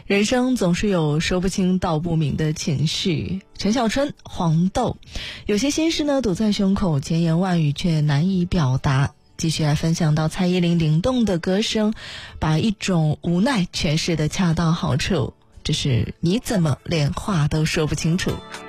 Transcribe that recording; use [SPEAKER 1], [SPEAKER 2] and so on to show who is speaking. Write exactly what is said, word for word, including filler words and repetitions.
[SPEAKER 1] 人生总是有说不清道不明的情绪。陈小春，黄豆，有些心事呢堵在胸口，千言万语却难以表达。继续来分享到蔡依林灵动的歌声，把一种无奈诠释得恰到好处。这是你怎么连话都说不清楚。